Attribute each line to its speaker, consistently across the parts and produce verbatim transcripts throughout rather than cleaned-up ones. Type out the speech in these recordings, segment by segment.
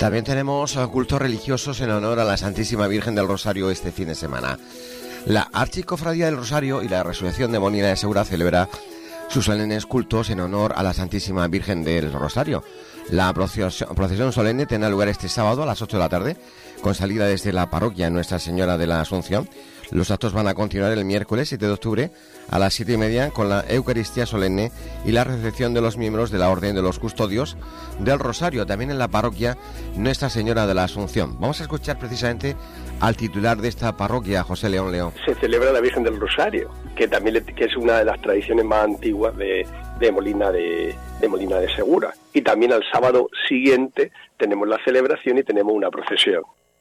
Speaker 1: También tenemos cultos religiosos en honor a la Santísima Virgen del Rosario este fin de semana. La Archicofradía del Rosario y la Resurrección de Molina de Segura celebra sus solemnes cultos en honor a la Santísima Virgen del Rosario. La procesión solemne tendrá lugar este sábado a las ocho de la tarde, con salida desde la parroquia Nuestra Señora de la Asunción. Los actos van a continuar el miércoles siete de octubre a las siete y media con la Eucaristía solemne y la recepción de los miembros de la Orden de los Custodios del Rosario, también en la parroquia Nuestra Señora de la Asunción. Vamos a escuchar precisamente al titular de esta parroquia, José León León.
Speaker 2: Se celebra la Virgen del Rosario, que también que es una de las tradiciones más antiguas de, de Molina de, de Molina de Segura. Y también al sábado siguiente tenemos la celebración y tenemos una procesión.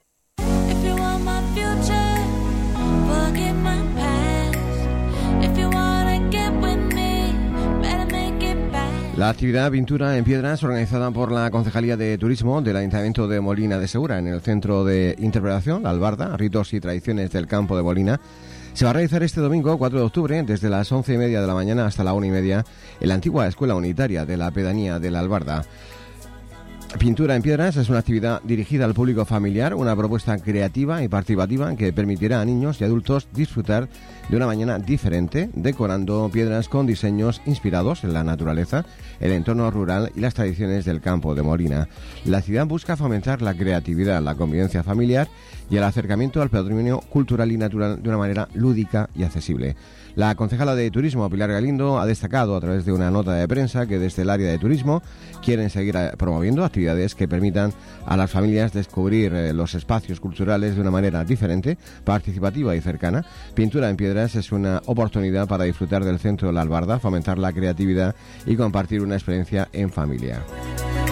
Speaker 1: La actividad Pintura en Piedras, organizada por la Concejalía de Turismo del Ayuntamiento de Molina de Segura en el Centro de Interpretación, La Albarda, Ritos y Tradiciones del Campo de Molina, se va a realizar este domingo cuatro de octubre desde las once y media de la mañana hasta la una y media en la antigua Escuela Unitaria de la Pedanía de La Albarda. Pintura en Piedras es una actividad dirigida al público familiar, una propuesta creativa y participativa que permitirá a niños y adultos disfrutar de una mañana diferente, decorando piedras con diseños inspirados en la naturaleza, el entorno rural y las tradiciones del campo de Molina. La actividad busca fomentar la creatividad, la convivencia familiar y el acercamiento al patrimonio cultural y natural de una manera lúdica y accesible. La concejala de Turismo, Pilar Galindo, ha destacado a través de una nota de prensa que desde el área de turismo quieren seguir promoviendo actividades que permitan a las familias descubrir los espacios culturales de una manera diferente, participativa y cercana. Pintura en Piedras es una oportunidad para disfrutar del centro de La Albarda, fomentar la creatividad y compartir una experiencia en familia.